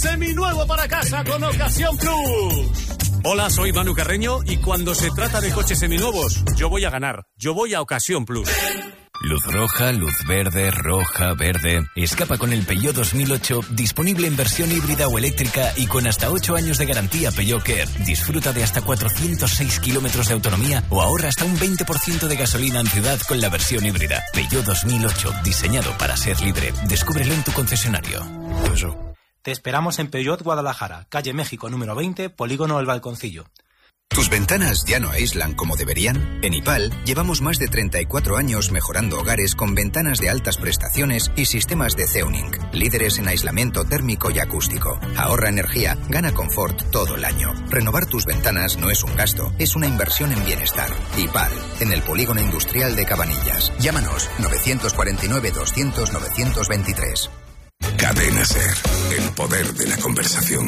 seminuevo para casa con Ocasión Plus. Hola, soy Manu Carreño y cuando se trata de coches seminuevos, yo voy a ganar. Yo voy a Ocasión Plus. Luz roja, luz verde, roja, verde. Escapa con el Peugeot 2008, disponible en versión híbrida o eléctrica y con hasta 8 años de garantía Peugeot Care. Disfruta de hasta 406 kilómetros de autonomía o ahorra hasta un 20% de gasolina en ciudad con la versión híbrida. Peugeot 2008, diseñado para ser libre. Descúbrelo en tu concesionario. Te esperamos en Peugeot Guadalajara, calle México número 20, Polígono El Balconcillo. ¿Tus ventanas ya no aíslan como deberían? En IPAL llevamos más de 34 años mejorando hogares con ventanas de altas prestaciones y sistemas de Zeuning, líderes en aislamiento térmico y acústico. Ahorra energía, gana confort todo el año. Renovar tus ventanas no es un gasto, es una inversión en bienestar. IPAL, en el Polígono Industrial de Cabanillas. Llámanos 949 200 923. Cadena SER, el poder de la conversación.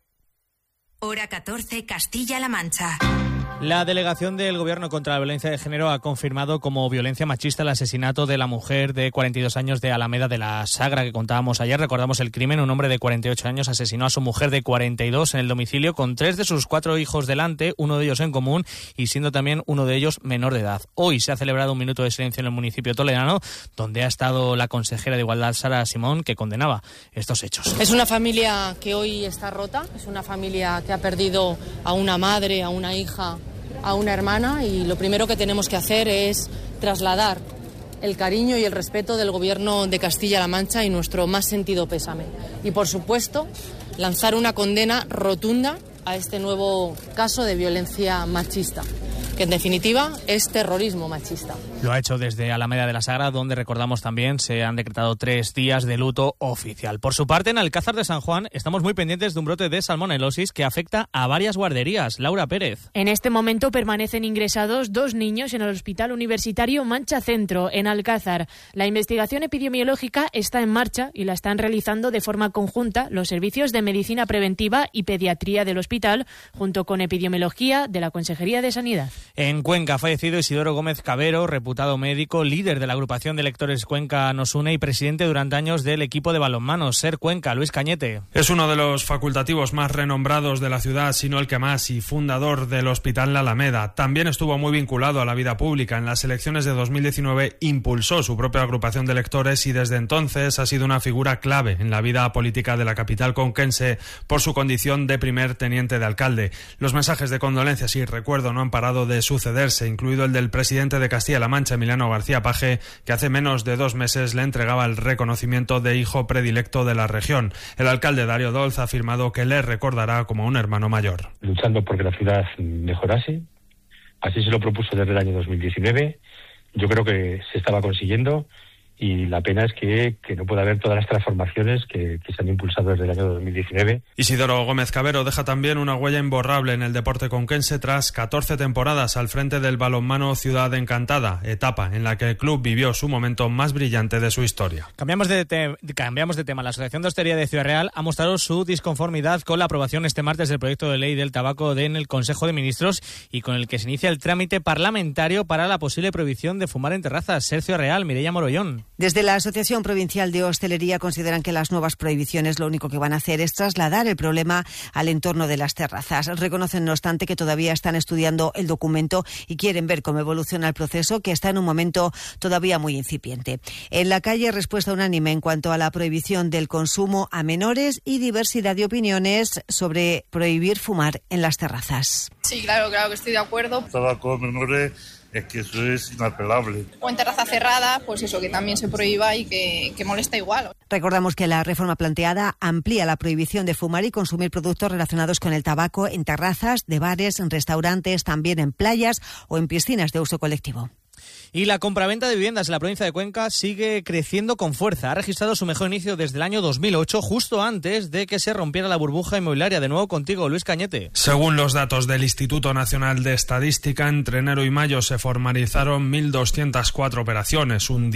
Hora 14, Castilla-La Mancha. La delegación del Gobierno contra la Violencia de Género ha confirmado como violencia machista el asesinato de la mujer de 42 años de Alameda de la Sagra que contábamos ayer. Recordamos el crimen. Un hombre de 48 años asesinó a su mujer de 42 en el domicilio con 3 de sus 4 hijos delante, uno de ellos en común y siendo también uno de ellos menor de edad. Hoy se ha celebrado un minuto de silencio en el municipio toledano, donde ha estado la consejera de Igualdad, Sara Simón, que condenaba estos hechos. Es una familia que hoy está rota, es una familia que ha perdido a una madre, a una hija, a una hermana, y lo primero que tenemos que hacer es trasladar el cariño y el respeto del Gobierno de Castilla-La Mancha y nuestro más sentido pésame. Y por supuesto, lanzar una condena rotunda a este nuevo caso de violencia machista, que en definitiva es terrorismo machista. Lo ha hecho desde Alameda de la Sagra, donde recordamos también se han decretado 3 días de luto oficial. Por su parte, en Alcázar de San Juan estamos muy pendientes de un brote de salmonelosis que afecta a varias guarderías. Laura Pérez. En este momento permanecen ingresados 2 niños en el Hospital Universitario Mancha Centro, en Alcázar. La investigación epidemiológica está en marcha y la están realizando de forma conjunta los servicios de Medicina Preventiva y Pediatría del hospital, junto con Epidemiología de la Consejería de Sanidad. En Cuenca ha fallecido Isidoro Gómez Cabero, reputado médico, líder de la agrupación de lectores Cuenca Nos Une y presidente durante años del equipo de balonmano SER Cuenca. Luis Cañete. Es uno de los facultativos más renombrados de la ciudad, si no el que más, y fundador del Hospital La Alameda. También estuvo muy vinculado a la vida pública. En las elecciones de 2019 impulsó su propia agrupación de lectores y desde entonces ha sido una figura clave en la vida política de la capital conquense por su condición de primer teniente de alcalde. Los mensajes de condolencias y recuerdo no han parado de sucederse, incluido el del presidente de Castilla-La Mancha, Emiliano García Paje, que hace menos de 2 meses le entregaba el reconocimiento de hijo predilecto de la región. El alcalde Darío Dolz ha afirmado que le recordará como un hermano mayor. Luchando porque la ciudad mejorase, así se lo propuso desde el año 2019, yo creo que se estaba consiguiendo. Y la pena es que no pueda haber todas las transformaciones que se han impulsado desde el año 2019. Isidoro Gómez Cabero deja también una huella imborrable en el deporte conquense tras 14 temporadas al frente del balonmano Ciudad Encantada, etapa en la que el club vivió su momento más brillante de su historia. Cambiamos de tema. La Asociación de Hostelería de Ciudad Real ha mostrado su disconformidad con la aprobación este martes del proyecto de ley del tabaco en el Consejo de Ministros y con el que se inicia el trámite parlamentario para la posible prohibición de fumar en terrazas. Ciudad Real, Mireia Morollón. Desde la Asociación Provincial de Hostelería consideran que las nuevas prohibiciones lo único que van a hacer es trasladar el problema al entorno de las terrazas. Reconocen, no obstante, que todavía están estudiando el documento y quieren ver cómo evoluciona el proceso, que está en un momento todavía muy incipiente. En la calle, respuesta unánime en cuanto a la prohibición del consumo a menores y diversidad de opiniones sobre prohibir fumar en las terrazas. Sí, claro que estoy de acuerdo. Tabaco menores, es que eso es inapelable. O en terraza cerrada, pues eso, que también se prohíba y que molesta igual. Recordamos que la reforma planteada amplía la prohibición de fumar y consumir productos relacionados con el tabaco en terrazas, de bares, en restaurantes, también en playas o en piscinas de uso colectivo. Y la compraventa de viviendas en la provincia de Cuenca sigue creciendo con fuerza. Ha registrado su mejor inicio desde el año 2008, justo antes de que se rompiera la burbuja inmobiliaria. De nuevo contigo, Luis Cañete. Según los datos del Instituto Nacional de Estadística, entre enero y mayo se formalizaron 1.204 operaciones, un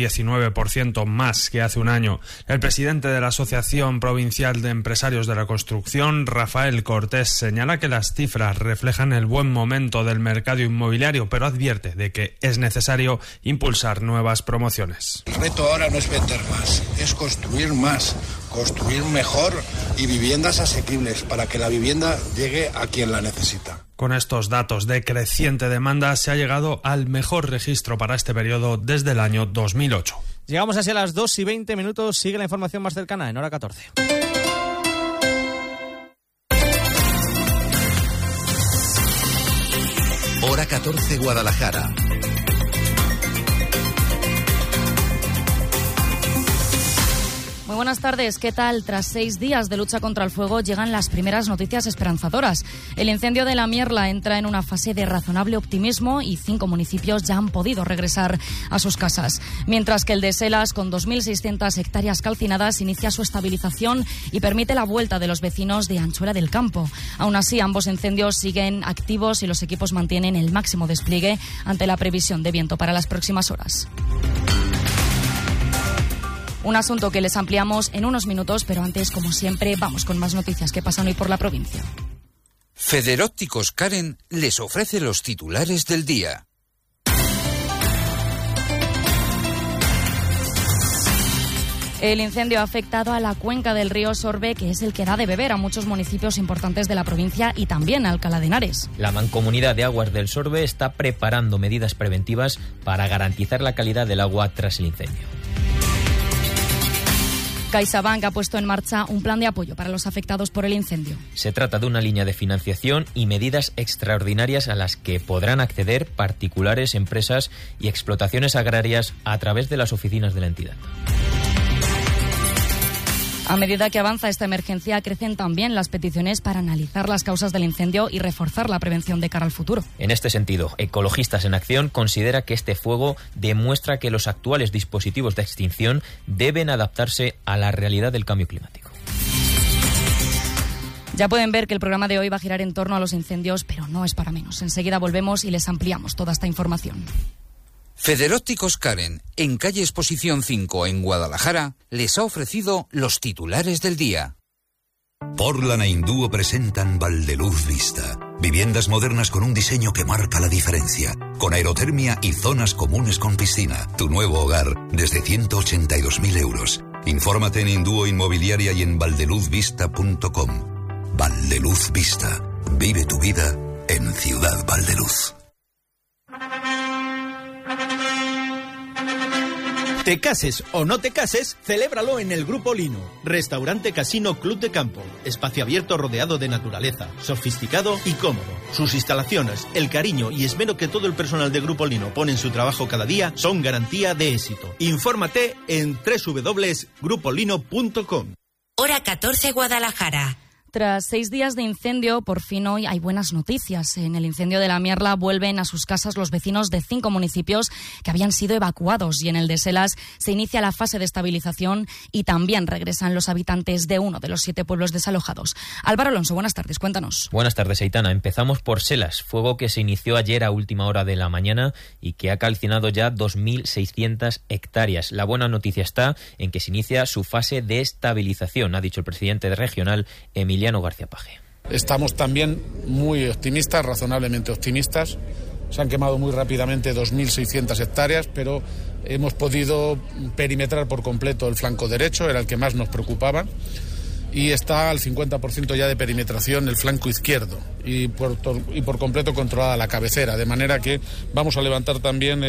19% más que hace un año. El presidente de la Asociación Provincial de Empresarios de la Construcción, Rafael Cortés, señala que las cifras reflejan el buen momento del mercado inmobiliario, pero advierte de que es necesario impulsar nuevas promociones. El reto ahora no es vender más, es construir más, construir mejor y viviendas asequibles para que la vivienda llegue a quien la necesita. Con estos datos de creciente demanda se ha llegado al mejor registro para este periodo desde el año 2008. Llegamos así a las 2:20. Sigue la información más cercana en hora 14. Hora 14 Guadalajara. Muy buenas tardes, ¿qué tal? Tras 6 días de lucha contra el fuego llegan las primeras noticias esperanzadoras. El incendio de la Mierla entra en una fase de razonable optimismo y 5 municipios ya han podido regresar a sus casas. Mientras que el de Selas, con 2.600 hectáreas calcinadas, inicia su estabilización y permite la vuelta de los vecinos de Anchuela del Campo. Aún así, ambos incendios siguen activos y los equipos mantienen el máximo despliegue ante la previsión de viento para las próximas horas. Un asunto que les ampliamos en unos minutos, pero antes, como siempre, vamos con más noticias que pasan hoy por la provincia. Federópticos Karen les ofrece los titulares del día. El incendio ha afectado a la cuenca del río Sorbe, que es el que da de beber a muchos municipios importantes de la provincia y también a Alcalá de Henares. La Mancomunidad de Aguas del Sorbe está preparando medidas preventivas para garantizar la calidad del agua tras el incendio. CaixaBank ha puesto en marcha un plan de apoyo para los afectados por el incendio. Se trata de una línea de financiación y medidas extraordinarias a las que podrán acceder particulares, empresas y explotaciones agrarias a través de las oficinas de la entidad. A medida que avanza esta emergencia, crecen también las peticiones para analizar las causas del incendio y reforzar la prevención de cara al futuro. En este sentido, Ecologistas en Acción considera que este fuego demuestra que los actuales dispositivos de extinción deben adaptarse a la realidad del cambio climático. Ya pueden ver que el programa de hoy va a girar en torno a los incendios, pero no es para menos. Enseguida volvemos y les ampliamos toda esta información. Federópticos Karen, en calle Exposición 5 en Guadalajara, les ha ofrecido los titulares del día. Portland e Indúo presentan Valdeluz Vista. Viviendas modernas con un diseño que marca la diferencia. Con aerotermia y zonas comunes con piscina. Tu nuevo hogar desde 182.000 euros. Infórmate en Indúo Inmobiliaria y en valdeluzvista.com. Valdeluz Vista. Vive tu vida en Ciudad Valdeluz. Te cases o no te cases, celébralo en el Grupo Lino. Restaurante Casino Club de Campo. Espacio abierto rodeado de naturaleza, sofisticado y cómodo. Sus instalaciones, el cariño y esmero que todo el personal de Grupo Lino pone en su trabajo cada día son garantía de éxito. Infórmate en www.grupolino.com. Hora 14 Guadalajara. Tras 6 días de incendio, por fin hoy hay buenas noticias. En el incendio de la Mierla vuelven a sus casas los vecinos de 5 municipios que habían sido evacuados y en el de Selas se inicia la fase de estabilización y también regresan los habitantes de uno de los 7 pueblos desalojados. Álvaro Alonso, buenas tardes, cuéntanos. Buenas tardes, Aitana. Empezamos por Selas, fuego que se inició ayer a última hora de la mañana y que ha calcinado ya 2.600 hectáreas. La buena noticia está en que se inicia su fase de estabilización, ha dicho el presidente regional, Emiliano García Paje. Estamos también muy optimistas, razonablemente optimistas. Se han quemado muy rápidamente 2.600 hectáreas, pero hemos podido perimetrar por completo el flanco derecho, era el que más nos preocupaba, y está al 50% ya de perimetración el flanco izquierdo y por completo controlada la cabecera, de manera que vamos a levantar también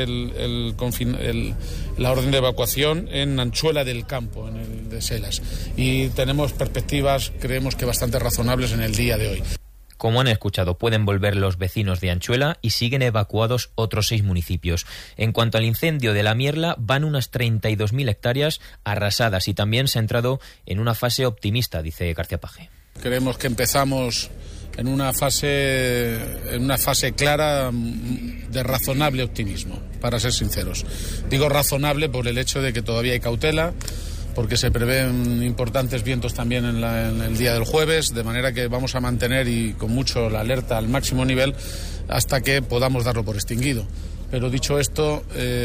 la orden de evacuación en Anchuela del Campo, en el de Selas, y tenemos perspectivas, creemos que bastante razonables en el día de hoy. Como han escuchado, pueden volver los vecinos de Anchuela y siguen evacuados otros 6 municipios. En cuanto al incendio de la Mierla, van unas 32.000 hectáreas arrasadas y también se ha entrado en una fase optimista, dice García Paje. Creemos que empezamos en una fase clara de razonable optimismo, para ser sinceros. Digo razonable por el hecho de que todavía hay cautela, porque se prevén importantes vientos también en el día del jueves, de manera que vamos a mantener y con mucho la alerta al máximo nivel hasta que podamos darlo por extinguido. Pero dicho esto,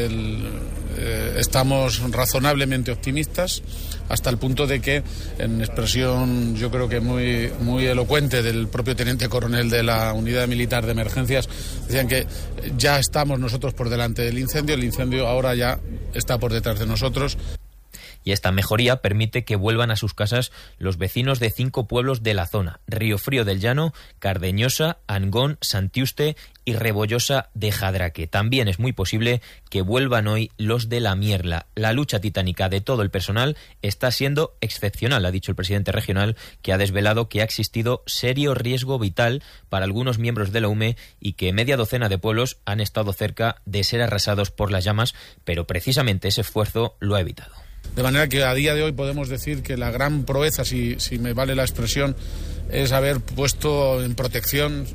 estamos razonablemente optimistas hasta el punto de que, en expresión yo creo que muy, muy elocuente del propio teniente coronel de la Unidad Militar de Emergencias, decían que ya estamos nosotros por delante del incendio, el incendio ahora ya está por detrás de nosotros. y esta mejoría permite que vuelvan a sus casas los vecinos de 5 pueblos de la zona: Riofrío del Llano, Cardeñosa, Angón, Santiuste y Rebollosa de Jadraque. También es muy posible que vuelvan hoy los de La Mierla. La lucha titánica de todo el personal está siendo excepcional, ha dicho el presidente regional, que ha desvelado que ha existido serio riesgo vital para algunos miembros de la UME y que media docena de pueblos han estado cerca de ser arrasados por las llamas, pero precisamente ese esfuerzo lo ha evitado. De manera que a día de hoy podemos decir que la gran proeza, si me vale la expresión, es haber puesto en protección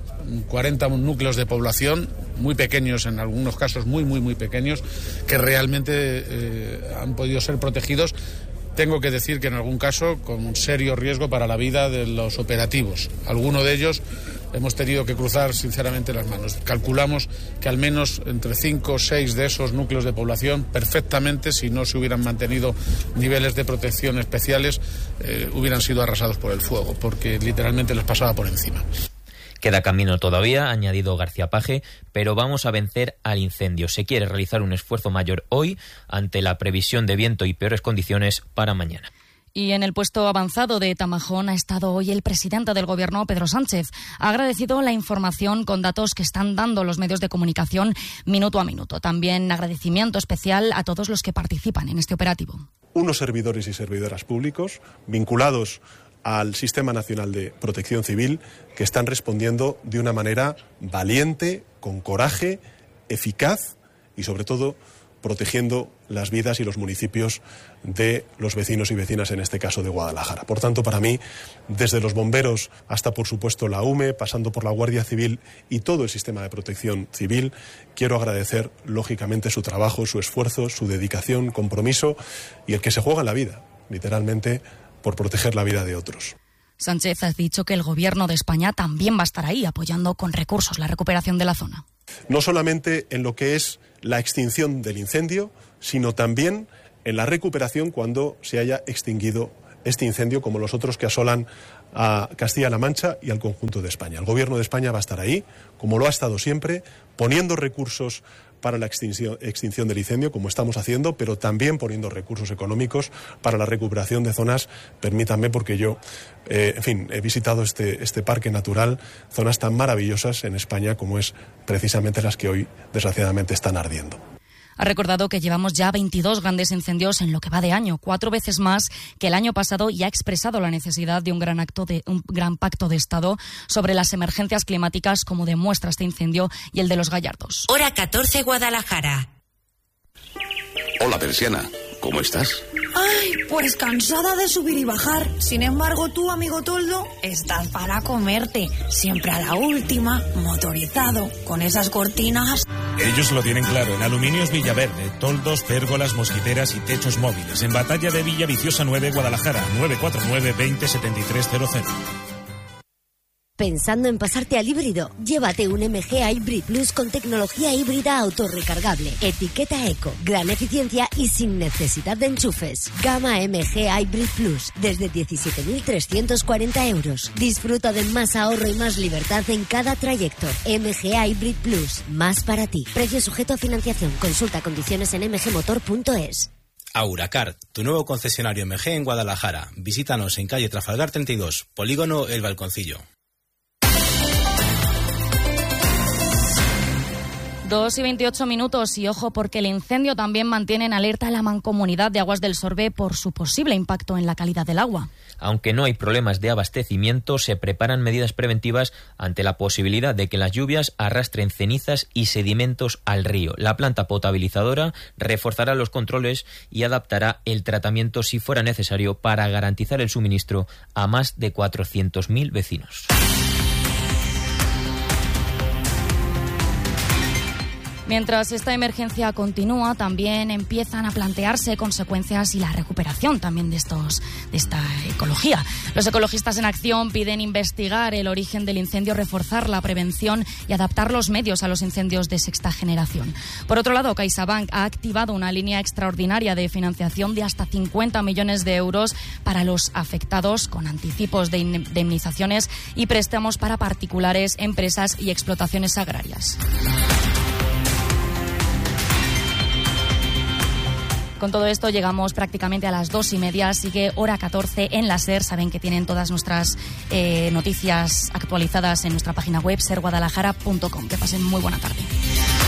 40 núcleos de población, muy pequeños, en algunos casos muy pequeños, que realmente han podido ser protegidos. Tengo que decir que en algún caso con un serio riesgo para la vida de los operativos. Alguno de ellos hemos tenido que cruzar sinceramente las manos. Calculamos que al menos entre 5 o 6 de esos núcleos de población perfectamente, si no se hubieran mantenido niveles de protección especiales, hubieran sido arrasados por el fuego, porque literalmente les pasaba por encima. Queda camino todavía, ha añadido García Paje, pero vamos a vencer al incendio. Se quiere realizar un esfuerzo mayor hoy ante la previsión de viento y peores condiciones para mañana. Y en el puesto avanzado de Tamajón ha estado hoy el presidente del Gobierno, Pedro Sánchez. Ha agradecido la información con datos que están dando los medios de comunicación minuto a minuto. También agradecimiento especial a todos los que participan en este operativo. Unos servidores y servidoras públicos vinculados al Sistema Nacional de Protección Civil, que están respondiendo de una manera valiente, con coraje, eficaz y sobre todo protegiendo las vidas y los municipios de los vecinos y vecinas, en este caso de Guadalajara. Por tanto, para mí, desde los bomberos hasta, por supuesto, la UME, pasando por la Guardia Civil y todo el sistema de protección civil, quiero agradecer, lógicamente, su trabajo, su esfuerzo, su dedicación, compromiso y el que se juega en la vida, literalmente, por proteger la vida de otros. Sánchez ha dicho que el Gobierno de España también va a estar ahí apoyando con recursos la recuperación de la zona. No solamente en lo que es la extinción del incendio, sino también en la recuperación cuando se haya extinguido este incendio, como los otros que asolan a Castilla-La Mancha y al conjunto de España. El Gobierno de España va a estar ahí, como lo ha estado siempre, poniendo recursos para la extinción del incendio, como estamos haciendo, pero también poniendo recursos económicos para la recuperación de zonas. Permítanme, porque yo, he visitado este parque natural, zonas tan maravillosas en España como es precisamente las que hoy, desgraciadamente, están ardiendo. Ha recordado que llevamos ya 22 grandes incendios en lo que va de año, 4 veces más que el año pasado, y ha expresado la necesidad de un gran pacto de Estado sobre las emergencias climáticas, como demuestra este incendio y el de los Gallardos. Hora 14, Guadalajara. Hola, Persiana. ¿Cómo estás? Ay, pues cansada de subir y bajar. Sin embargo, tú, amigo Toldo, estás para comerte. Siempre a la última, motorizado, con esas cortinas. Ellos lo tienen claro. En Aluminios Villaverde, toldos, pérgolas, mosquiteras y techos móviles. En Batalla de Villaviciosa 9, Guadalajara, 949 20 7300. ¿Pensando en pasarte al híbrido? Llévate un MG Hybrid Plus con tecnología híbrida autorrecargable, etiqueta eco, gran eficiencia y sin necesidad de enchufes. Gama MG Hybrid Plus, desde 17.340 euros. Disfruta de más ahorro y más libertad en cada trayecto. MG Hybrid Plus, más para ti. Precio sujeto a financiación. Consulta condiciones en mgmotor.es. Auracar, tu nuevo concesionario MG en Guadalajara. Visítanos en calle Trafalgar 32, Polígono El Balconcillo. 2:28 y ojo, porque el incendio también mantiene en alerta a la Mancomunidad de Aguas del Sorbe por su posible impacto en la calidad del agua. Aunque no hay problemas de abastecimiento, se preparan medidas preventivas ante la posibilidad de que las lluvias arrastren cenizas y sedimentos al río. La planta potabilizadora reforzará los controles y adaptará el tratamiento si fuera necesario para garantizar el suministro a más de 400.000 vecinos. Mientras esta emergencia continúa, también empiezan a plantearse consecuencias y la recuperación también de esta ecología. Los ecologistas en acción piden investigar el origen del incendio, reforzar la prevención y adaptar los medios a los incendios de sexta generación. Por otro lado, CaixaBank ha activado una línea extraordinaria de financiación de hasta 50 millones de euros para los afectados, con anticipos de indemnizaciones y préstamos para particulares, empresas y explotaciones agrarias. Con todo esto llegamos prácticamente a las 2:30, sigue hora 14 en la SER. Saben que tienen todas nuestras noticias actualizadas en nuestra página web serguadalajara.com. Que pasen muy buena tarde.